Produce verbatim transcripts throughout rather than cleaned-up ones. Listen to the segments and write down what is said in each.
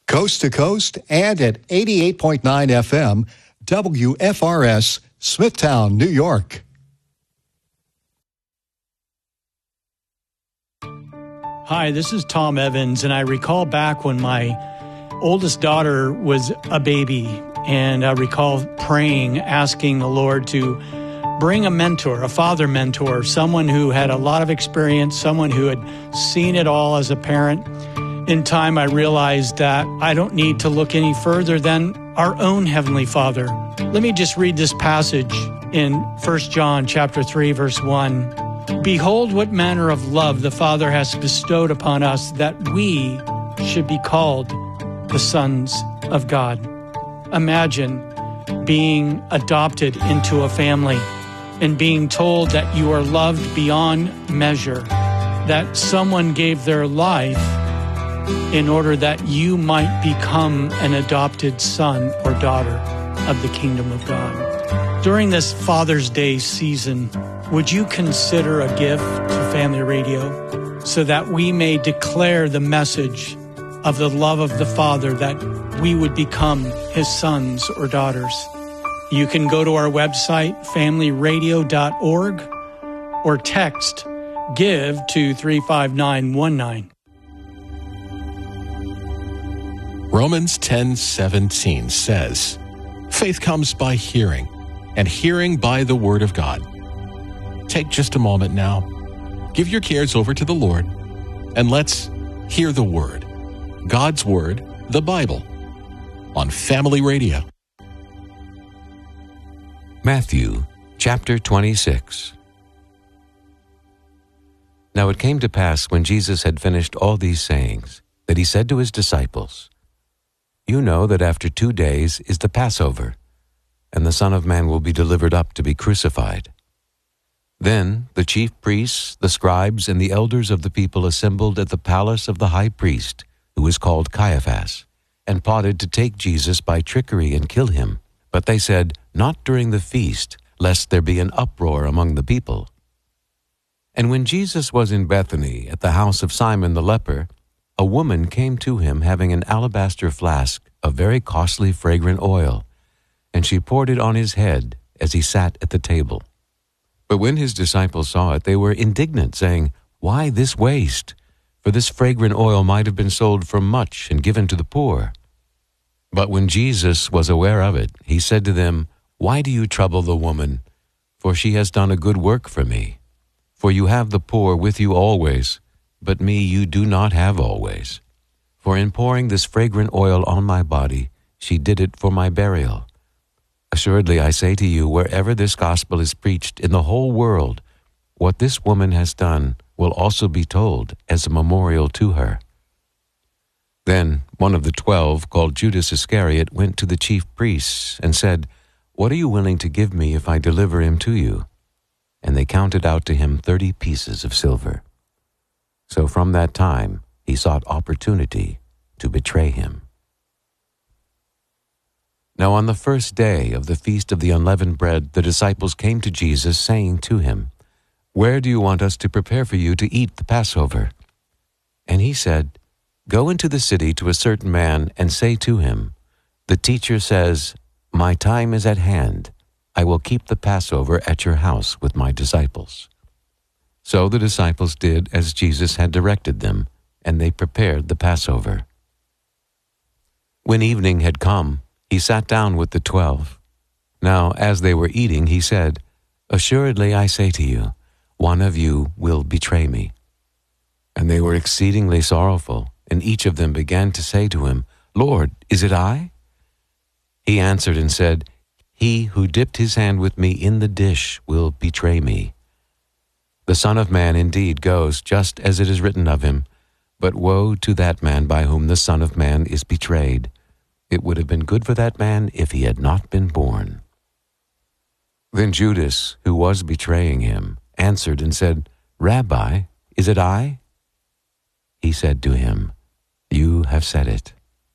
coast to coast and at eighty-eight point nine F M, W F R S, Smithtown, New York. Hi, this is Tom Evans, and I recall back when my oldest daughter was a baby, and I recall praying, asking the Lord to bring a mentor, a father mentor, someone who had a lot of experience, someone who had seen it all as a parent. In time, I realized that I don't need to look any further than our own Heavenly Father. Let me just read this passage in First John chapter three, verse one. Behold, what manner of love the Father has bestowed upon us, that we should be called the sons of God. Imagine being adopted into a family and being told that you are loved beyond measure, that someone gave their life in order that you might become an adopted son or daughter of the kingdom of God. During this Father's Day season, would you consider a gift to Family Radio so that we may declare the message of the love of the Father, that we would become His sons or daughters? You can go to our website, family radio dot org, or text GIVE to three five nine one nine. Romans ten seventeen says, faith comes by hearing, and hearing by the Word of God. Take just a moment now, give your cares over to the Lord, and let's hear the Word, God's Word, the Bible, on Family Radio. Matthew chapter twenty-six. Now it came to pass, when Jesus had finished all these sayings, that he said to his disciples, You know that after two days is the Passover, and the Son of Man will be delivered up to be crucified. Then the chief priests, the scribes, and the elders of the people assembled at the palace of the high priest, who is called Caiaphas, and plotted to take Jesus by trickery and kill him. But they said, Not during the feast, lest there be an uproar among the people. And when Jesus was in Bethany, at the house of Simon the leper, a woman came to him having an alabaster flask of very costly fragrant oil, and she poured it on his head as he sat at the table. But when his disciples saw it, they were indignant, saying, Why this waste? For this fragrant oil might have been sold for much and given to the poor. But when Jesus was aware of it, he said to them, Why do you trouble the woman? For she has done a good work for me. For you have the poor with you always, but me you do not have always. For in pouring this fragrant oil on my body, she did it for my burial. Assuredly, I say to you, wherever this gospel is preached in the whole world, what this woman has done will also be told as a memorial to her. Then one of the twelve, called Judas Iscariot, went to the chief priests and said, What are you willing to give me if I deliver him to you? And they counted out to him thirty pieces of silver. So from that time he sought opportunity to betray him. Now on the first day of the feast of the unleavened bread, the disciples came to Jesus, saying to him, Where do you want us to prepare for you to eat the Passover? And he said, Go into the city to a certain man and say to him, The teacher says, My time is at hand. I will keep the Passover at your house with my disciples. So the disciples did as Jesus had directed them, and they prepared the Passover. When evening had come, he sat down with the twelve. Now, as they were eating, he said, Assuredly, I say to you, one of you will betray me. And they were exceedingly sorrowful, and each of them began to say to him, Lord, is it I? He answered and said, He who dipped his hand with me in the dish will betray me. The Son of Man indeed goes just as it is written of him, but woe to that man by whom the Son of Man is betrayed. It would have been good for that man if he had not been born. Then Judas, who was betraying him, answered and said, Rabbi, is it I? He said to him, You have said it.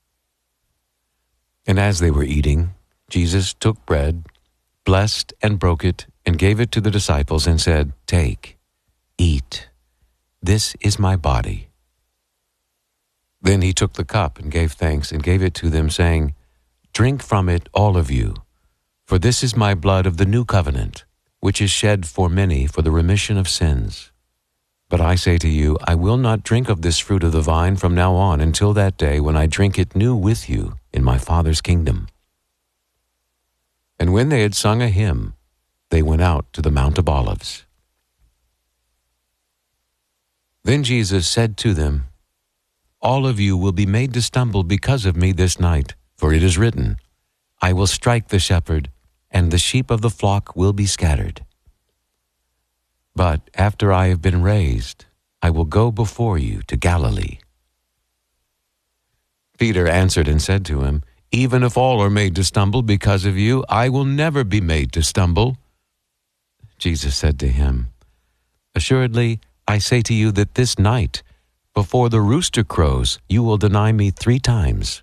And as they were eating, Jesus took bread, blessed and broke it, and gave it to the disciples and said, Take, eat. This is my body. Then he took the cup and gave thanks and gave it to them, saying, "Drink from it, all of you, for this is my blood of the new covenant, which is shed for many for the remission of sins. But I say to you, I will not drink of this fruit of the vine from now on until that day when I drink it new with you in my Father's kingdom." And when they had sung a hymn, they went out to the Mount of Olives. Then Jesus said to them, "All of you will be made to stumble because of me this night, for it is written, I will strike the shepherd, and the sheep of the flock will be scattered. But after I have been raised, I will go before you to Galilee." Peter answered and said to him, "Even if all are made to stumble because of you, I will never be made to stumble." Jesus said to him, "Assuredly, I say to you that this night, before the rooster crows, you will deny me three times."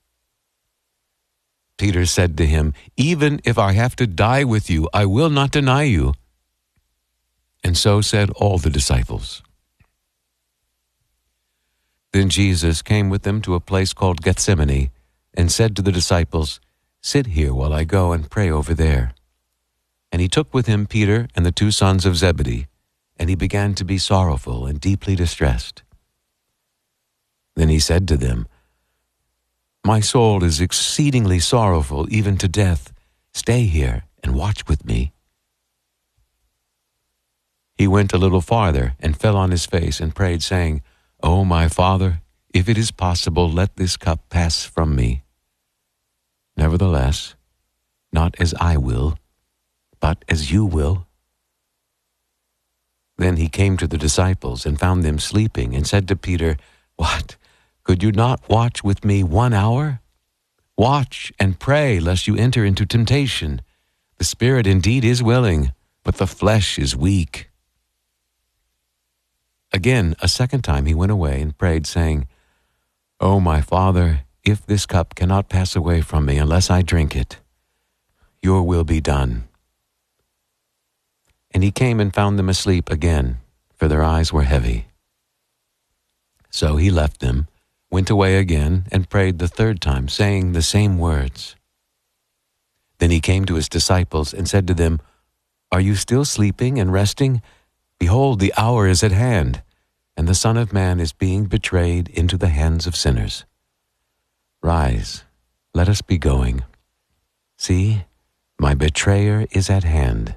Peter said to him, "Even if I have to die with you, I will not deny you." And so said all the disciples. Then Jesus came with them to a place called Gethsemane, and said to the disciples, "Sit here while I go and pray over there." And he took with him Peter and the two sons of Zebedee, and he began to be sorrowful and deeply distressed. Then he said to them, "My soul is exceedingly sorrowful, even to death. Stay here and watch with me." He went a little farther and fell on his face and prayed, saying, "O my Father, if it is possible, let this cup pass from me. Nevertheless, not as I will, but as you will." Then he came to the disciples and found them sleeping, and said to Peter, "What? Could you not watch with me one hour? Watch and pray, lest you enter into temptation. The spirit indeed is willing, but the flesh is weak." Again, a second time he went away and prayed, saying, "O my Father, if this cup cannot pass away from me unless I drink it, your will be done." And he came and found them asleep again, for their eyes were heavy. So he left them, went away again, and prayed the third time, saying the same words. Then he came to his disciples and said to them, "Are you still sleeping and resting? Behold, the hour is at hand, and the Son of Man is being betrayed into the hands of sinners. Rise, let us be going. See, my betrayer is at hand."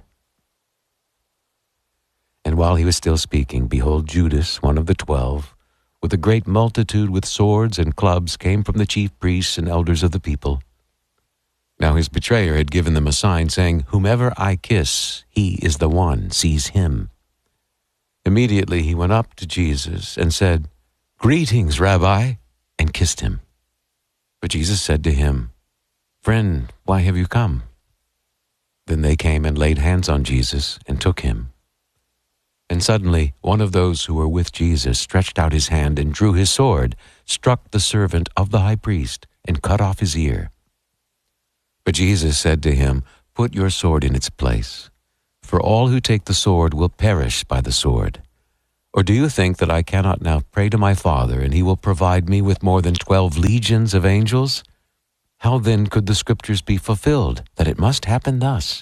And while he was still speaking, behold, Judas, one of the twelve, with a great multitude with swords and clubs, came from the chief priests and elders of the people. Now his betrayer had given them a sign, saying, "Whomever I kiss, he is the one, seize him." Immediately he went up to Jesus and said, "Greetings, Rabbi," and kissed him. But Jesus said to him, "Friend, why have you come?" Then they came and laid hands on Jesus and took him. And suddenly one of those who were with Jesus stretched out his hand and drew his sword, struck the servant of the high priest, and cut off his ear. But Jesus said to him, "Put your sword in its place, for all who take the sword will perish by the sword. Or do you think that I cannot now pray to my Father, and he will provide me with more than twelve legions of angels? How then could the scriptures be fulfilled, that it must happen thus?"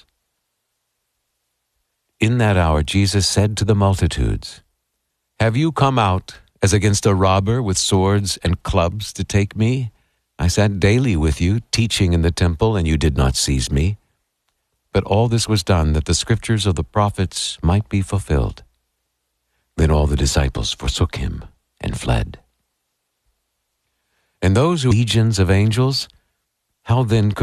In that hour Jesus said to the multitudes, "Have you come out as against a robber with swords and clubs to take me? I sat daily with you, teaching in the temple, and you did not seize me. But all this was done that the scriptures of the prophets might be fulfilled." Then all the disciples forsook him and fled. And those who legions of angels, how then could